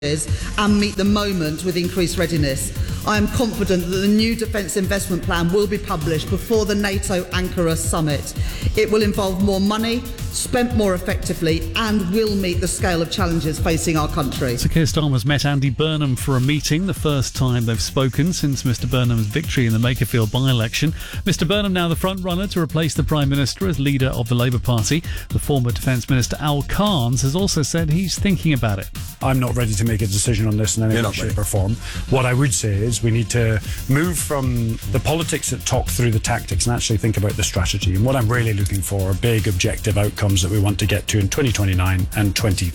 and meet the moment with increased readiness. I am confident that the new Defence Investment Plan will be published before the NATO Ankara summit. It will involve more money, spent more effectively, and will meet the scale of challenges facing our country. Sir Keir Starmer's met Andy Burnham for a meeting, the first time they've spoken since Mr Burnham's victory in the Makerfield by-election. Mr Burnham now the front-runner to replace the Prime Minister as leader of the Labour Party. The former Defence Minister Al Carnes has also said he's thinking about it. I'm not ready to make a decision on this in any way, shape or form. What I would say is we need to move from the politics that talk through the tactics and actually think about the strategy. And what I'm really looking for are big objective outcomes that we want to get to in 2029 and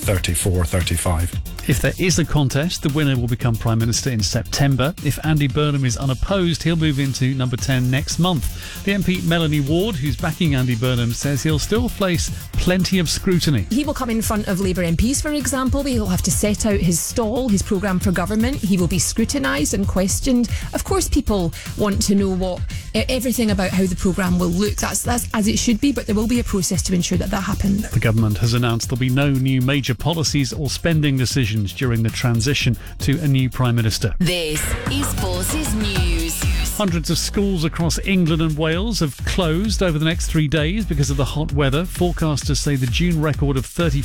2034-35. If there is a contest, the winner will become Prime Minister in September. If Andy Burnham is unopposed, he'll move into number 10 next month. The MP Melanie Ward, who's backing Andy Burnham, says he'll still face plenty of scrutiny. He will come in front of Labour MPs, for example. He'll have to set out his stall, his programme for government. He will be scrutinised and questioned. Of course, people want to know everything about how the programme will look. That's as it should be, but there will be a process to ensure that happens. The government has announced there'll be no new major policies or spending decisions during the transition to a new Prime Minister. This is Forces News. Hundreds of schools across England and Wales have closed over the next 3 days because of the hot weather. Forecasters say the June record of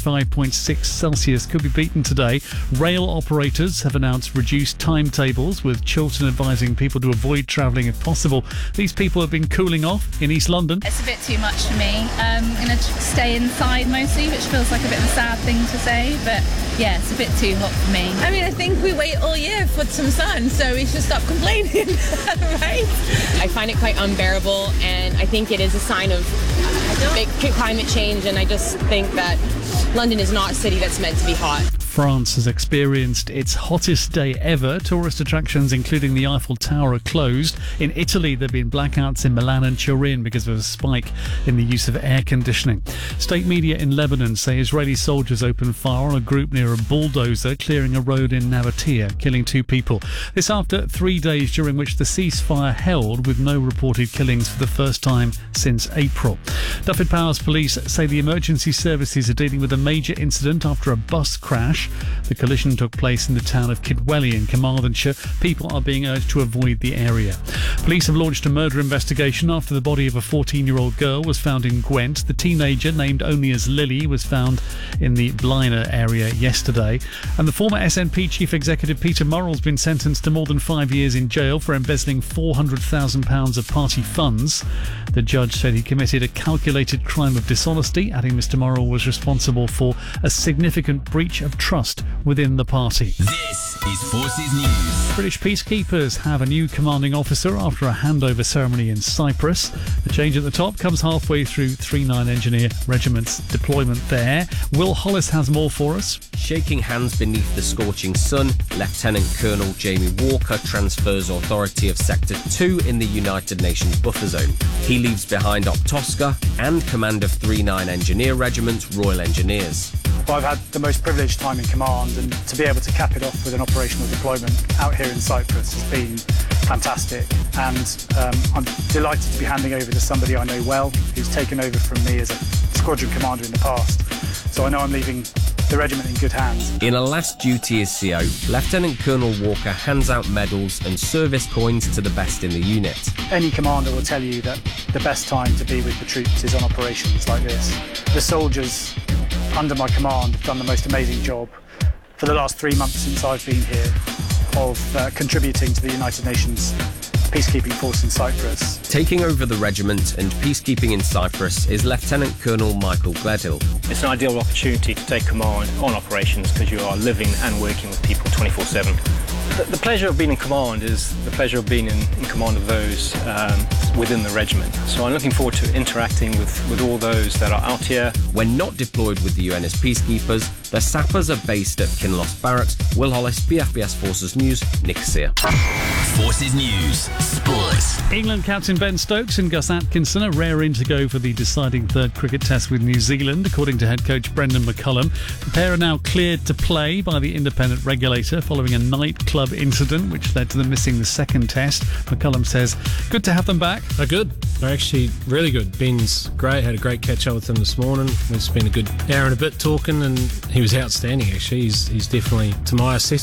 35.6 Celsius could be beaten today. Rail operators have announced reduced timetables, with Chiltern advising people to avoid travelling if possible. These people have been cooling off in East London. It's a bit too much for me. I'm going to stay inside mostly, which feels like a bit of a sad thing to say, but yeah, it's a bit too hot for me. I mean, I think we wait all year for some sun, so we should stop complaining, right? I find it quite unbearable, and I think it is a sign of big climate change, and I just think that London is not a city that's meant to be hot. France has experienced its hottest day ever. Tourist attractions, including the Eiffel Tower, are closed. In Italy, there have been blackouts in Milan and Turin because of a spike in the use of air conditioning. State media in Lebanon say Israeli soldiers opened fire on a group near a bulldozer clearing a road in Nabatea, killing 2 people. This after 3 days during which the ceasefire held, with no reported killings for the first time since April. Dyfed-Powys police say the emergency services are dealing with a major incident after a bus crash. The collision took place in the town of Kidwelly in Carmarthenshire. People are being urged to avoid the area. Police have launched a murder investigation after the body of a 14-year-old girl was found in Gwent. The teenager, named only as Lily, was found in the Blaenau area yesterday. And the former SNP chief executive Peter Murrell's been sentenced to more than 5 years in jail for embezzling £400,000 of party funds. The judge said he committed a calculated crime of dishonesty, adding Mr Murrell was responsible for a significant breach of trust within the party. This is Forces News. British peacekeepers have a new commanding officer after a handover ceremony in Cyprus. The change at the top comes halfway through 39 Engineer Regiment's deployment there. Will Hollis has more for us. Shaking hands beneath the scorching sun, Lieutenant Colonel Jamie Walker transfers authority of Sector 2 in the United Nations buffer zone. He leaves behind Optosca and command of 39 Engineer Regiment Royal Engineers. Well, I've had the most privileged time in command, and to be able to cap it off with an operational deployment out here in Cyprus has been fantastic. And I'm delighted to be handing over to somebody I know well, who's taken over from me as a squadron commander in the past. So I know I'm leaving the regiment in good hands. In a last duty as CO, Lieutenant Colonel Walker hands out medals and service coins to the best in the unit. Any commander will tell you that the best time to be with the troops is on operations like this. The soldiers under my command have done the most amazing job for the last 3 months since I've been here of contributing to the United Nations peacekeeping force in Cyprus. Taking over the regiment and peacekeeping in Cyprus is Lieutenant Colonel Michael Gledhill. It's an ideal opportunity to take command on operations because you are living and working with people 24/7. The pleasure of being in command is the pleasure of being in command of those within the regiment. So I'm looking forward to interacting with all those that are out here. When not deployed with the UN as peacekeepers, the sappers are based at Kinloss Barracks. Will Hollis, BFBS Forces News, Nicosia. Forces News, Sports. England captain Ben Stokes and Gus Atkinson are raring to go for the deciding third cricket test with New Zealand, according to head coach Brendan McCullum. The pair are now cleared to play by the independent regulator following a nightclub incident which led to them missing the second test. McCullum says, good to have them back. They're good. They're actually really good. Ben's great. Had a great catch up with him this morning. It's been a good hour and a bit talking, and he he was outstanding, actually. He's definitely, to my assessment,